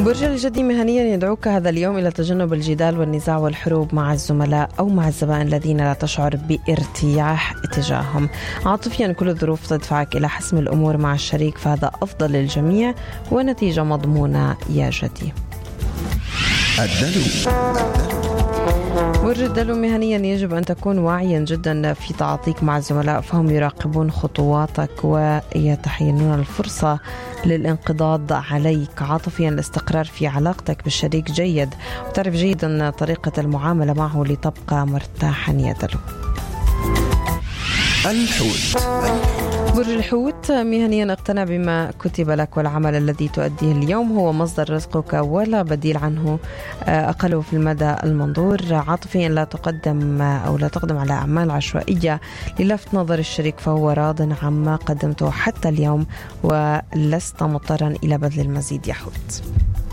برج الجدي مهنيا يدعوك هذا اليوم إلى تجنب الجدال والنزاع والحروب مع الزملاء أو مع الزبائن الذين لا تشعر بارتياح اتجاههم. عاطفيا كل الظروف تدفعك إلى حسم الأمور مع الشريك، فهذا أفضل للجميع ونتيجة مضمونة يا جدي. برج الدلو مهنيا يجب أن تكون واعيا جدا في تعاطيك مع الزملاء، فهم يراقبون خطواتك ويتحينون الفرصة للانقضاض عليك. عاطفيا الاستقرار في علاقتك بالشريك جيد، وتعرف جيدا طريقة المعاملة معه لتبقى مرتاحا يا دلو. الحوت. برج الحوت مهنيا اقتنع بما كتب لك، والعمل الذي تؤديه اليوم هو مصدر رزقك ولا بديل عنه، أقله في المدى المنظور. عاطفيا لا تقدم على أعمال عشوائية للفت نظر الشريك، فهو راض عما قدمته حتى اليوم ولست مضطرا إلى بذل المزيد يا حوت.